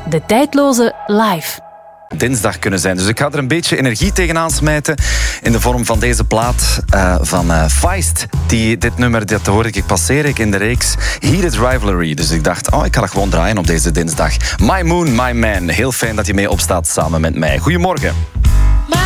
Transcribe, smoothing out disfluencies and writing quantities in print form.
De tijdloze live. Dinsdag kunnen zijn. Dus ik ga er een beetje energie tegenaan smijten in de vorm van deze plaat van Feist. Dit nummer, dat hoorde ik passeren in de reeks Heated Rivalry. Dus ik dacht, ik ga dat gewoon draaien op deze dinsdag. My Moon, My Man. Heel fijn dat je mee opstaat samen met mij. Goedemorgen.